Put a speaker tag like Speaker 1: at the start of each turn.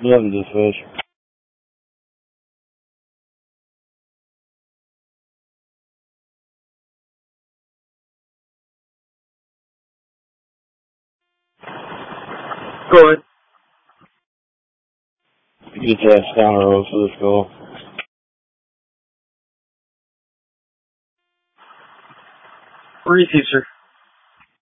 Speaker 1: 11 dispatch.
Speaker 2: Go ahead.
Speaker 1: Get that counter roll for this call.
Speaker 2: Receive, sir.